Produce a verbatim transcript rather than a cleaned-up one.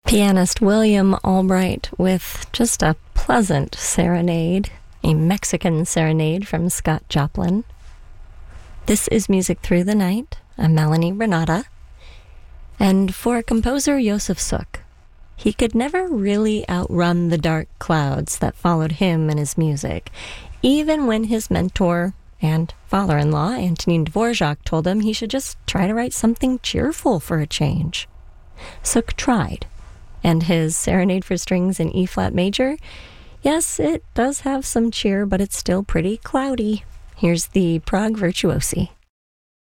Pianist William Albright with just a pleasant serenade, a Mexican serenade from Scott Joplin. This is Music Through the Night. I'm Melanie Renata. And for composer Josef Suk, he could never really outrun the dark clouds that followed him and his music, even when his mentor and father-in-law, Antonin Dvorak, told him he should just try to write something cheerful for a change. Suk tried, and his Serenade for Strings in E-flat major, yes, it does have some cheer, but it's still pretty cloudy. Here's the Prague Virtuosi.